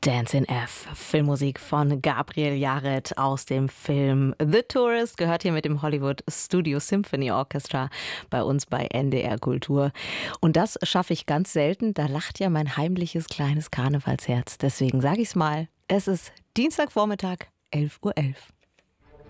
Dance in F, Filmmusik von Gabriel Yared aus dem Film The Tourist, gehört hier mit dem Hollywood Studio Symphony Orchestra bei uns bei NDR Kultur. Und das schaffe ich ganz selten, da lacht ja mein heimliches kleines Karnevalsherz. Deswegen sage ich es mal, es ist Dienstagvormittag, 11:11 Uhr.